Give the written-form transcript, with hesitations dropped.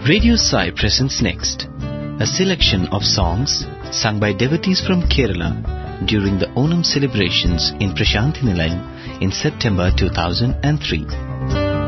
Radio Sai presents next a selection of songs sung by devotees from Kerala during the Onam celebrations in Prashanthi Nilayam in September 2003.